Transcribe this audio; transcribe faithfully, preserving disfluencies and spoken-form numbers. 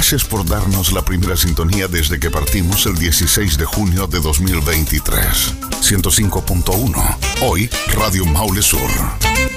Gracias por darnos la primera sintonía desde que partimos el dieciséis de junio de dos mil veintitrés. ciento cinco punto uno. Hoy, Radio Maule Sur.